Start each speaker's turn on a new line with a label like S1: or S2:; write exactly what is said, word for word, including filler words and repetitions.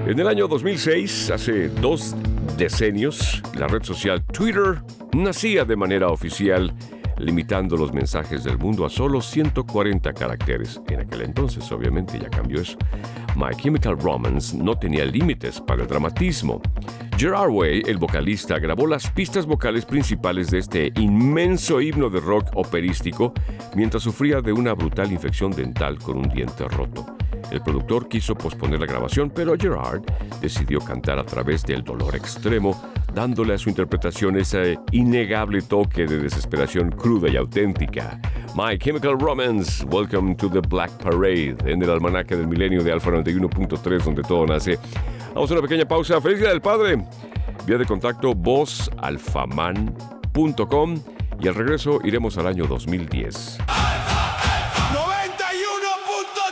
S1: En el año dos mil seis, hace dos decenios, la red social Twitter nacía de manera oficial, limitando los mensajes del mundo a solo ciento cuarenta caracteres. En aquel entonces, obviamente, ya cambió eso. My Chemical Romance no tenía límites para el dramatismo. Gerard Way, el vocalista, grabó las pistas vocales principales de este inmenso himno de rock operístico mientras sufría de una brutal infección dental con un diente roto. El productor quiso posponer la grabación, pero Gerard decidió cantar a través del dolor extremo, dándole a su interpretación ese innegable toque de desesperación cruda y auténtica. My Chemical Romance, Welcome to the Black Parade, en el almanaque del milenio de Alfa noventa y uno punto tres, donde todo nace. Vamos a una pequeña pausa. ¡Feliz Día del Padre! Vía de contacto voz alfaman punto com y al regreso iremos al año dos mil diez.